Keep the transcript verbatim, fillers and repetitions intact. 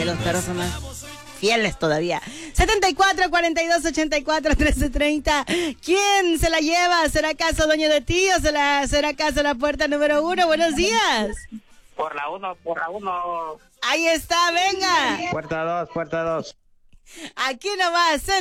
que los perros son más fieles todavía. setenta y cuatro, cuarenta y dos, ochenta y cuatro, trece, treinta. ¿Quién se la lleva? ¿Será acaso Doña de Ti o se la, será acaso la puerta número uno? Buenos días. Por la uno, por la uno. Ahí está, venga. Puerta dos, puerta dos. Aquí nomás.